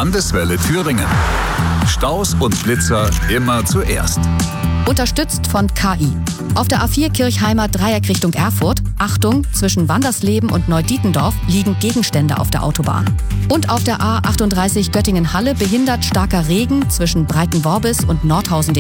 Landeswelle Thüringen. Staus und Blitzer immer zuerst. Unterstützt von KI. Auf der A4 Kirchheimer Dreieck Richtung Erfurt, Achtung, zwischen Wandersleben und Neudietendorf liegen Gegenstände auf der Autobahn. Und auf der A38 Göttingen-Halle behindert starker Regen zwischen Breitenworbis und Nordhausen